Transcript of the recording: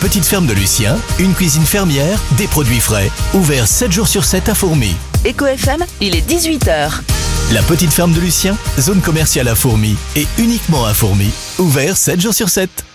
petite ferme de Lucien, une cuisine fermière, des produits frais. Ouvert 7 jours sur 7 à Fourmies. Éco FM, il est 18h. La petite ferme de Lucien, zone commerciale à Fourmies et uniquement à Fourmies. Ouvert 7 jours sur 7.